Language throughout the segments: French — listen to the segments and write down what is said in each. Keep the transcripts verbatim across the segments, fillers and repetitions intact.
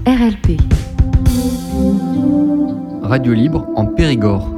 R L P. Radio libre en Périgord.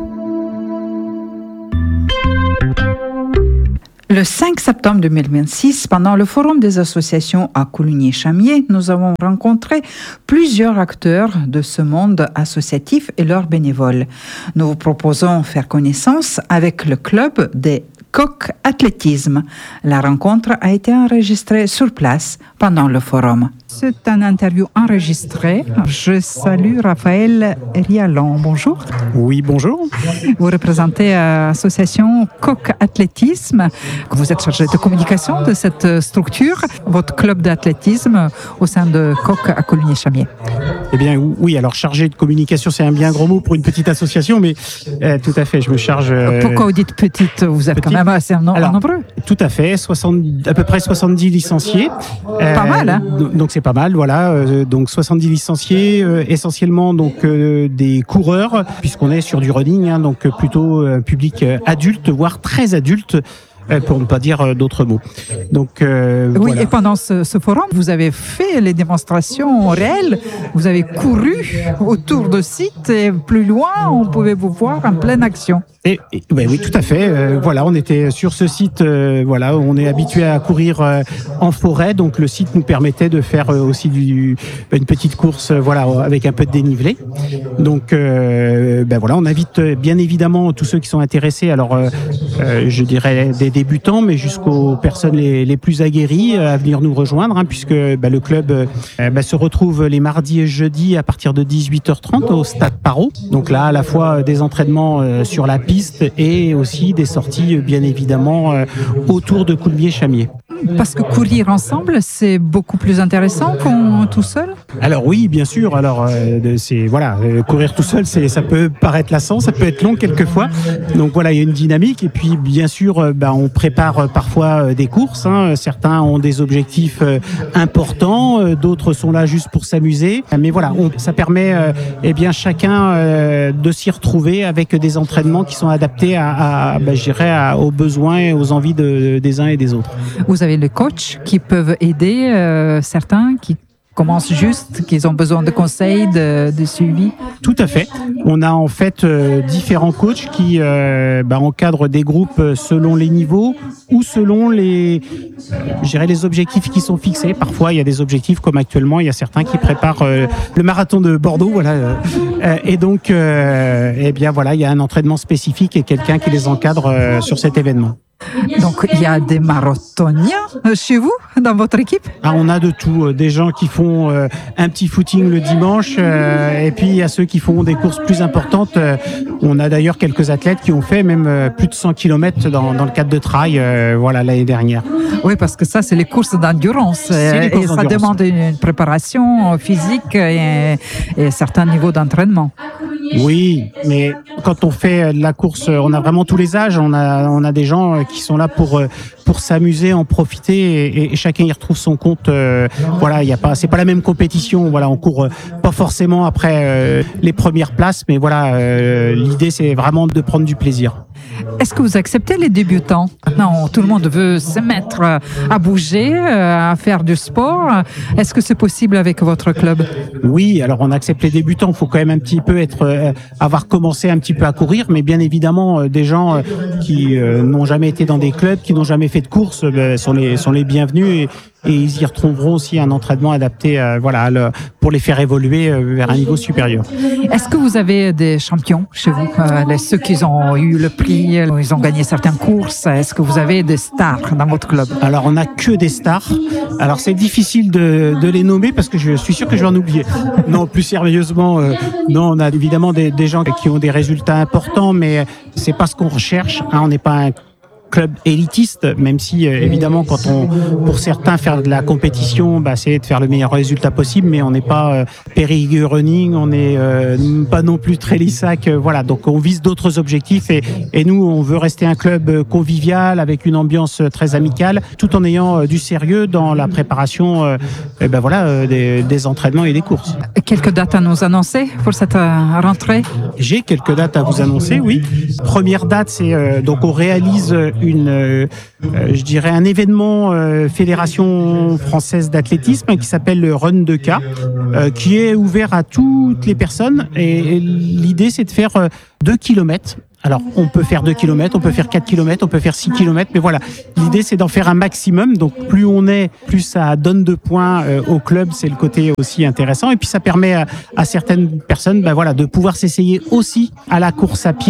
Le cinq septembre deux mille vingt-six, pendant le Forum des associations à Coligny-Chamiers, nous avons rencontré plusieurs acteurs de ce monde associatif et leurs bénévoles. Nous vous proposons de faire connaissance avec le club des coqs athlétisme. La rencontre a été enregistrée sur place pendant le forum. C'est un interview enregistré. Je salue Raphaël Rialon. Bonjour. Oui, bonjour. Vous représentez l'association Coq Athlétisme. Vous êtes chargé de communication de cette structure, votre club d'athlétisme au sein de Coq à Coligny-Chamiers. Eh bien, oui, alors chargé de communication, c'est un bien grand mot pour une petite association, mais euh, tout à fait, je me charge... Euh, Pourquoi vous dites petite? Vous êtes petite. Quand même assez en, alors, nombreux. Tout à fait, soixante, à peu près soixante-dix licenciés. Euh, pas mal, hein? Donc c'est pas mal, voilà. Euh, donc soixante-dix licenciés, euh, essentiellement donc euh, des coureurs, puisqu'on est sur du running, hein, donc plutôt euh, public euh, adulte, voire très adulte, euh, pour ne pas dire euh, d'autres mots. Donc euh, oui, voilà. Et pendant ce, ce forum, vous avez fait les démonstrations réelles, vous avez couru autour de sites et plus loin, on pouvait vous voir en pleine action. Et, et ben oui, tout à fait. Euh, voilà, on était sur ce site. Euh, voilà, on est habitué à courir euh, en forêt, donc le site nous permettait de faire euh, aussi du, une petite course, euh, voilà, avec un peu de dénivelé. Donc, euh, ben voilà, on invite bien évidemment tous ceux qui sont intéressés. Alors, euh, euh, je dirais des débutants, mais jusqu'aux personnes les, les plus aguerries euh, à venir nous rejoindre, hein, puisque ben, le club euh, ben, se retrouve les mardis et jeudis à partir de dix-huit heures trente au Stade Parrot. Donc là, à la fois des entraînements euh, sur la piste et aussi des sorties, bien évidemment, euh, autour de Coligny-Chamiers. Parce que courir ensemble, c'est beaucoup plus intéressant qu'en tout seul. Alors oui, bien sûr. Alors euh, c'est voilà, euh, courir tout seul, c'est ça peut paraître lassant, ça peut être long quelquefois. Donc voilà, il y a une dynamique. Et puis bien sûr, euh, bah, on prépare euh, parfois euh, des courses. Hein. Certains ont des objectifs euh, importants, euh, d'autres sont là juste pour s'amuser. Mais voilà, on, ça permet euh, eh bien chacun euh, de s'y retrouver avec des entraînements qui sont adaptés à, à bah, je dirais, à, aux besoins et aux envies de, des uns et des autres. Vous avez les coachs qui peuvent aider euh, certains qui commencent juste, qui ont besoin de conseils, de, de suivi. Tout à fait. On a en fait euh, différents coachs qui euh, bah, encadrent des groupes selon les niveaux ou selon les, je dirais, les objectifs qui sont fixés. Parfois, il y a des objectifs comme actuellement, il y a certains qui préparent euh, le marathon de Bordeaux, voilà. Euh, et donc, euh, eh bien voilà, il y a un entraînement spécifique et quelqu'un qui les encadre euh, sur cet événement. Donc, il y a des marathoniens chez vous, dans votre équipe? Ah, on a de tout. Des gens qui font euh, un petit footing le dimanche euh, et puis il y a ceux qui font des courses plus importantes. Euh, on a d'ailleurs quelques athlètes qui ont fait même euh, plus de cent kilomètres dans, dans le cadre de trail euh, voilà, l'année dernière. Oui, parce que ça, c'est les courses d'endurance. C'est les courses et ça d'endurance. demande une préparation physique et, et un certain niveau d'entraînement. Oui, mais quand on fait de la course, on a vraiment tous les âges. On a, on a des gens qui sont là pour pour s'amuser, en profiter, et, et chacun y retrouve son compte. Euh, voilà, il y a pas, c'est pas la même compétition. Voilà, on court pas forcément après euh, les premières places, mais voilà, euh, l'idée c'est vraiment de prendre du plaisir. Est-ce que vous acceptez les débutants? Non, tout le monde veut se mettre à bouger, à faire du sport. Est-ce que c'est possible avec votre club? Oui, alors on accepte les débutants. Il faut quand même un petit peu être, euh, avoir commencé un petit peu à courir, mais bien évidemment, euh, des gens euh, qui euh, n'ont jamais été dans des clubs, qui n'ont jamais fait de course, euh, sont les sont les bienvenus. Et, et ils y retrouveront aussi un entraînement adapté euh, voilà, le, pour les faire évoluer euh, vers un niveau supérieur. Est-ce que vous avez des champions chez vous, euh, les, ceux qui ont eu le prix, ils ont gagné certaines courses? Est-ce que vous avez des stars dans votre club? Alors, on n'a que des stars. Alors, c'est difficile de, de les nommer parce que je suis sûr que je vais en oublier. Non, plus sérieusement, euh, non, on a évidemment des, des gens qui ont des résultats importants, mais c'est pas ce qu'on recherche. Hein, on n'est pas un club élitiste, même si euh, évidemment quand on, pour certains, faire de la compétition, bah, c'est de faire le meilleur résultat possible, mais on n'est pas euh, Périgueux Running, on n'est euh, pas non plus Trélissac, euh, voilà, donc on vise d'autres objectifs et, et nous on veut rester un club convivial avec une ambiance très amicale, tout en ayant euh, du sérieux dans la préparation euh, et ben voilà, euh, des, des entraînements et des courses. Quelques dates à nous annoncer pour cette euh, rentrée? J'ai quelques dates à vous annoncer, oui. Première date, c'est euh, donc on réalise une, euh, je dirais, un événement euh, Fédération française d'athlétisme qui s'appelle le Run deux K, euh, qui est ouvert à toutes les personnes. Et, et l'idée, c'est de faire euh, deux kilomètres. Alors, on peut faire deux kilomètres, on peut faire quatre kilomètres, on peut faire six kilomètres, mais voilà, l'idée c'est d'en faire un maximum. Donc, plus on est, plus ça donne de points euh, au club, c'est le côté aussi intéressant. Et puis, ça permet à, à certaines personnes, ben voilà, de pouvoir s'essayer aussi à la course à pied.